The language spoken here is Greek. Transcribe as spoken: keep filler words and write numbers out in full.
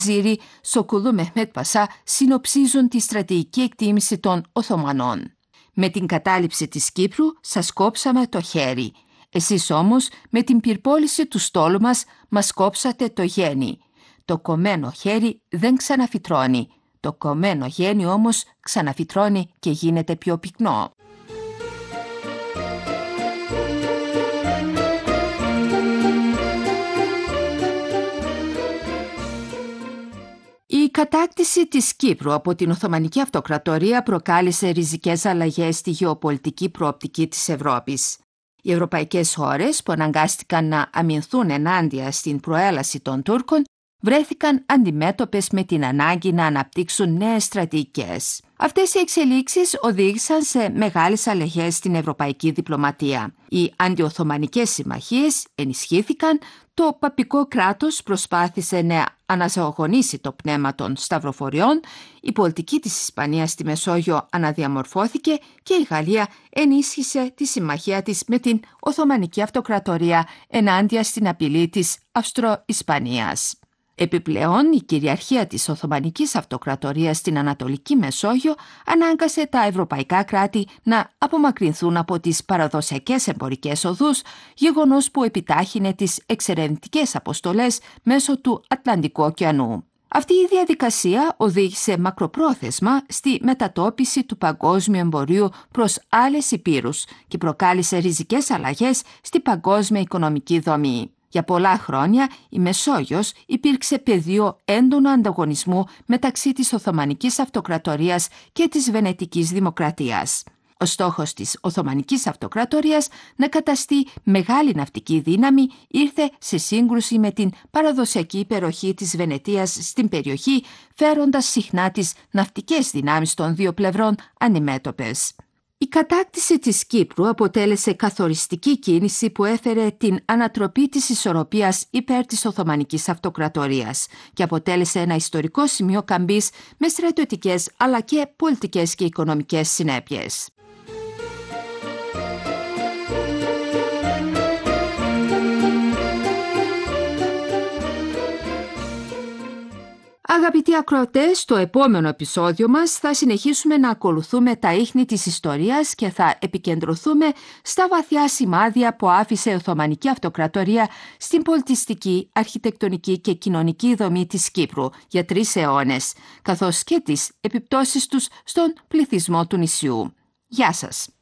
Ζήρι Σοκουλού Μεχμέτ Πασά συνοψίζουν τη στρατηγική εκτίμηση των Οθωμανών. Με την κατάληψη της Κύπρου σας κόψαμε το χέρι. Εσείς όμως με την πυρπόληση του στόλου μας μας κόψατε το γένι. Το κομμένο χέρι δεν ξαναφυτρώνει. Το κομμένο γένι όμως ξαναφυτρώνει και γίνεται πιο πυκνό. Η κατάκτηση της Κύπρου από την Οθωμανική Αυτοκρατορία προκάλεσε ριζικές αλλαγές στη γεωπολιτική προοπτική της Ευρώπης. Οι ευρωπαϊκές χώρες που αναγκάστηκαν να αμυνθούν ενάντια στην προέλαση των Τούρκων βρέθηκαν αντιμέτωπες με την ανάγκη να αναπτύξουν νέες στρατηγικές. Αυτές οι εξελίξεις οδήγησαν σε μεγάλες αλλαγές στην ευρωπαϊκή διπλωματία. Οι αντιοθωμανικές συμμαχίες ενισχύθηκαν, το παπικό κράτος προσπάθησε να αναζωογονήσει το πνεύμα των σταυροφοριών, η πολιτική της Ισπανίας στη Μεσόγειο αναδιαμορφώθηκε και η Γαλλία ενίσχυσε τη συμμαχία της με την Οθωμανική Αυτοκρατορία ενάντια στην απειλή της Αυστρο-Ισπανίας. Επιπλέον, η κυριαρχία της Οθωμανικής Αυτοκρατορίας στην Ανατολική Μεσόγειο ανάγκασε τα ευρωπαϊκά κράτη να απομακρυνθούν από τις παραδοσιακές εμπορικές οδούς, γεγονός που επιτάχυνε τις εξερευνητικές αποστολές μέσω του Ατλαντικού ωκεανού. Αυτή η διαδικασία οδήγησε μακροπρόθεσμα στη μετατόπιση του παγκόσμιου εμπορίου προς άλλες υπήρους και προκάλεσε ριζικές αλλαγές στη παγκόσμια οικονομική δομή. Για πολλά χρόνια η Μεσόγειος υπήρξε πεδίο έντονου ανταγωνισμού μεταξύ της Οθωμανικής Αυτοκρατορίας και της Βενετικής Δημοκρατίας. Ο στόχος της Οθωμανικής Αυτοκρατορίας να καταστεί μεγάλη ναυτική δύναμη ήρθε σε σύγκρουση με την παραδοσιακή υπεροχή της Βενετίας στην περιοχή, φέροντας συχνά τις ναυτικές δυνάμεις των δύο πλευρών αντιμέτωπες. Η κατάκτηση της Κύπρου αποτέλεσε καθοριστική κίνηση που έφερε την ανατροπή της ισορροπίας υπέρ της Οθωμανικής Αυτοκρατορίας και αποτέλεσε ένα ιστορικό σημείο καμπής με στρατιωτικές αλλά και πολιτικές και οικονομικές συνέπειες. Αγαπητοί ακροατές, στο επόμενο επεισόδιο μας θα συνεχίσουμε να ακολουθούμε τα ίχνη της ιστορίας και θα επικεντρωθούμε στα βαθιά σημάδια που άφησε η Οθωμανική Αυτοκρατορία στην πολιτιστική, αρχιτεκτονική και κοινωνική δομή της Κύπρου για τρεις αιώνες, καθώς και τις επιπτώσεις τους στον πληθυσμό του νησιού. Γεια σας!